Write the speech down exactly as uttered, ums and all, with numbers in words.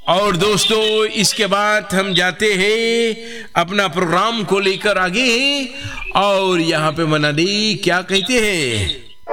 और दोस्तों इसके बाद हम जाते हैं अपना प्रोग्राम को लेकर आगे, और यहाँ पे मनाली क्या कहते हैं।